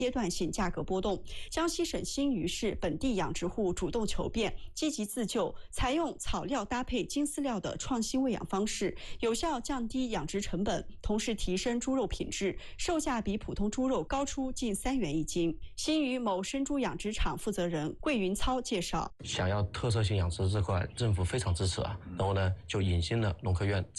阶段性价格波动。江西省新余市本地养殖户主动求变，积极自救，采用草料搭配金饲料的创新喂养方式，有效降低养殖成本，同时提升猪肉品质，售价比普通猪肉高出近3元一斤。新余某生猪养殖场负责人桂云操介绍， 想要特色性养殖这块，政府非常支持啊，然后呢就引进了农科院